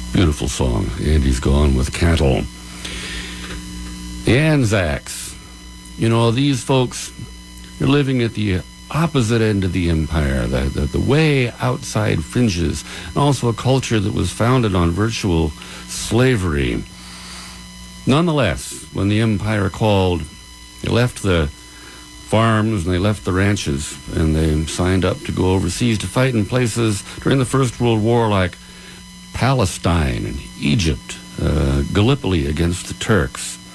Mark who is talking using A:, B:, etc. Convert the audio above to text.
A: Beautiful song. Andy's Gone with Cattle. The Anzacs. You know, these folks are living at the opposite end of the empire, the way outside fringes, and also a culture that was founded on virtual slavery. Nonetheless, when the empire called, they left the farms and they left the ranches, and they signed up to go overseas to fight in places during the First World War like Palestine and Egypt, Gallipoli against the Turks.